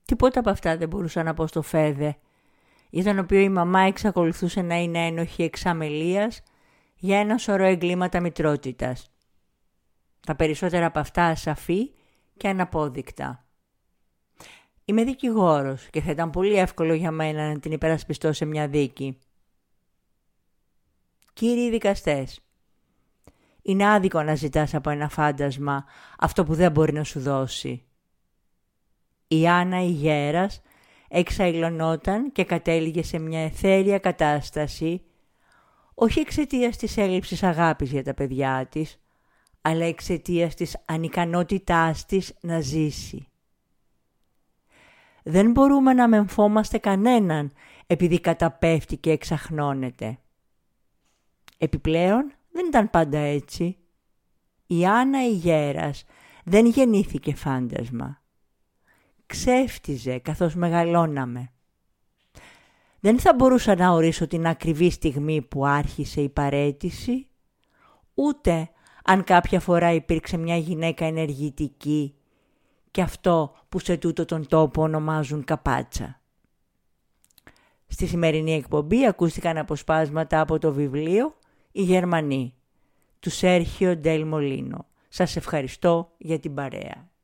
Τίποτα από αυτά δεν μπορούσα να πω στο Φέδε, για τον οποίο η μαμά εξακολουθούσε να είναι ένοχη εξ αμελίας για ένα σωρό εγκλήματα μητρότητας. Τα περισσότερα από αυτά ασαφή και αναπόδεικτα. Είμαι δικηγόρος και θα ήταν πολύ εύκολο για μένα να την υπερασπιστώ σε μια δίκη. Κύριοι δικαστές, είναι άδικο να ζητάς από ένα φάντασμα αυτό που δεν μπορεί να σου δώσει. Η Άννα η γέρας εξαϊλωνόταν και κατέληγε σε μια αιθέρια κατάσταση, όχι εξαιτίας της έλλειψης αγάπης για τα παιδιά της, αλλά εξαιτίας της ανικανότητάς της να ζήσει. Δεν μπορούμε να μεμφόμαστε κανέναν επειδή καταπέφτει και εξαχνώνεται. Επιπλέον δεν ήταν πάντα έτσι. Η Άννα η γέρας δεν γεννήθηκε φάντασμα. Ξέφτιζε καθώς μεγαλώναμε. Δεν θα μπορούσα να ορίσω την ακριβή στιγμή που άρχισε η παραίτηση, ούτε αν κάποια φορά υπήρξε μια γυναίκα ενεργητική και αυτό που σε τούτο τον τόπο ονομάζουν καπάτσα. Στη σημερινή εκπομπή ακούστηκαν αποσπάσματα από το βιβλίο «Οι Γερμανοί» του Σέρχιο Ντελ Μολίνο. Σας ευχαριστώ για την παρέα.